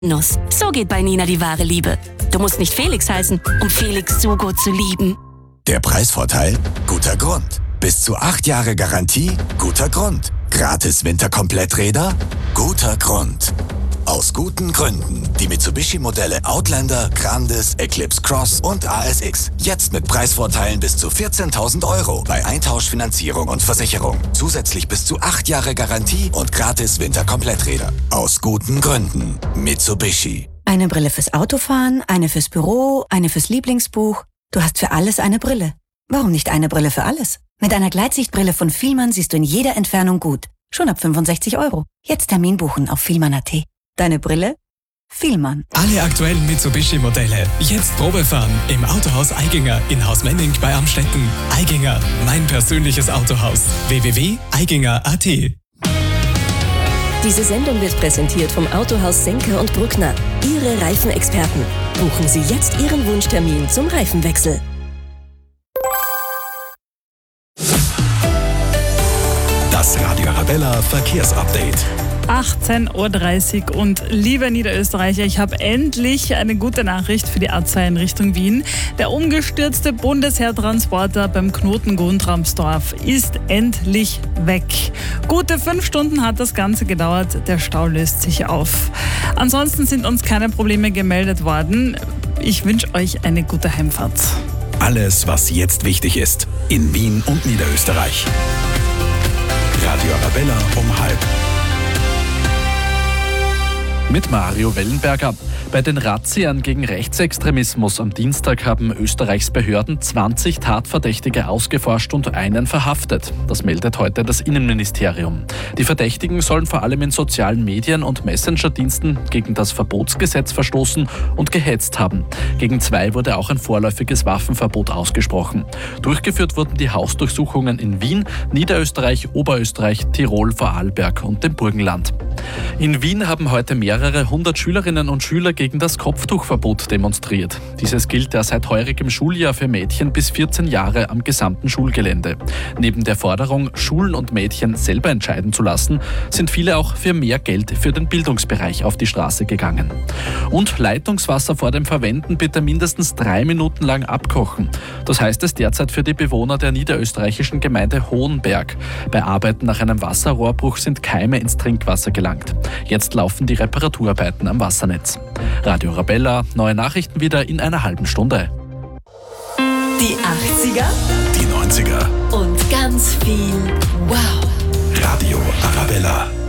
Nuss. So geht bei Nina die wahre Liebe. Du musst nicht Felix heißen, um Felix so gut zu lieben. Der Preisvorteil? Guter Grund. Bis zu 8 Jahre Garantie? Guter Grund. Gratis Winterkompletträder? Guter Grund. Aus guten Gründen. Die Mitsubishi-Modelle Outlander, Grandis, Eclipse Cross und ASX. Jetzt mit Preisvorteilen bis zu 14.000 € bei Eintauschfinanzierung und Versicherung. Zusätzlich bis zu 8 Jahre Garantie und gratis Winterkompletträder. Aus guten Gründen. Mitsubishi. Eine Brille fürs Autofahren, eine fürs Büro, eine fürs Lieblingsbuch. Du hast für alles eine Brille. Warum nicht eine Brille für alles? Mit einer Gleitsichtbrille von Fielmann siehst du in jeder Entfernung gut. Schon ab 65 €. Jetzt Termin buchen auf fielmann.at. Deine Brille? Fielmann. Alle aktuellen Mitsubishi-Modelle. Jetzt Probefahren im Autohaus Eiginger in Haus Menning bei Amstetten. Eiginger, mein persönliches Autohaus. www.eiginger.at. Diese Sendung wird präsentiert vom Autohaus Senker und Bruckner. Ihre Reifenexperten. Buchen Sie jetzt Ihren Wunschtermin zum Reifenwechsel. Das Radio Arabella Verkehrsupdate. 18:30 Uhr und liebe Niederösterreicher, ich habe endlich eine gute Nachricht für die A2 in Richtung Wien. Der umgestürzte Bundesheertransporter beim Knoten Guntramsdorf ist endlich weg. Gute 5 Stunden hat das Ganze gedauert, der Stau löst sich auf. Ansonsten sind uns keine Probleme gemeldet worden. Ich wünsche euch eine gute Heimfahrt. Alles, was jetzt wichtig ist, in Wien und Niederösterreich. Radio Arabella um 12:30. Mit Mario Wellenberger. Bei den Razzien gegen Rechtsextremismus am Dienstag haben Österreichs Behörden 20 Tatverdächtige ausgeforscht und einen verhaftet. Das meldet heute das Innenministerium. Die Verdächtigen sollen vor allem in sozialen Medien und Messenger-Diensten gegen das Verbotsgesetz verstoßen und gehetzt haben. Gegen 2 wurde auch ein vorläufiges Waffenverbot ausgesprochen. Durchgeführt wurden die Hausdurchsuchungen in Wien, Niederösterreich, Oberösterreich, Tirol, Vorarlberg und dem Burgenland. In Wien haben heute mehrere 100 Schülerinnen und Schüler gegen das Kopftuchverbot demonstriert. Dieses gilt ja seit heurigem Schuljahr für Mädchen bis 14 Jahre am gesamten Schulgelände. Neben der Forderung, Schulen und Mädchen selber entscheiden zu lassen, sind viele auch für mehr Geld für den Bildungsbereich auf die Straße gegangen. Und Leitungswasser vor dem Verwenden bitte mindestens 3 Minuten lang abkochen. Das heißt es derzeit für die Bewohner der niederösterreichischen Gemeinde Hohenberg. Bei Arbeiten nach einem Wasserrohrbruch sind Keime ins Trinkwasser gelangt. Jetzt laufen die Reparaturarbeiten am Wassernetz. Radio Arabella, neue Nachrichten wieder in einer halben Stunde. Die 80er Die 90er. und ganz viel Wow. Radio Arabella.